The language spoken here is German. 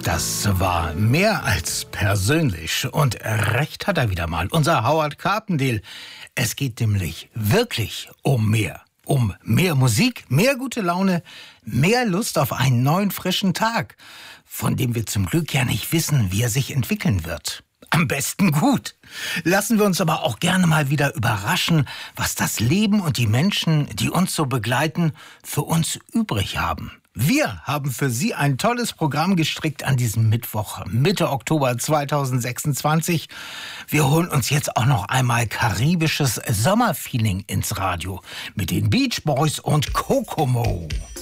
Das war mehr als persönlich und recht hat er wieder mal, unser Howard Carpendale. Es geht nämlich wirklich um mehr. Um mehr Musik, mehr gute Laune, mehr Lust auf einen neuen frischen Tag, von dem wir zum Glück ja nicht wissen, wie er sich entwickeln wird. Am besten gut. Lassen wir uns aber auch gerne mal wieder überraschen, was das Leben und die Menschen, die uns so begleiten, für uns übrig haben. Wir haben für Sie ein tolles Programm gestrickt an diesem Mittwoch, Mitte Oktober 2026. Wir holen uns jetzt auch noch einmal karibisches Sommerfeeling ins Radio mit den Beach Boys und Kokomo.